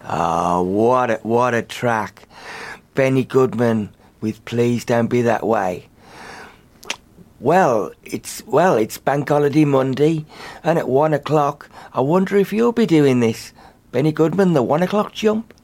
Oh, what a track. Benny Goodman with Please Don't Be That Way. It's Bank Holiday Monday, and at 1 o'clock, I wonder if you'll be doing this. Benny Goodman, the 1 o'clock jump?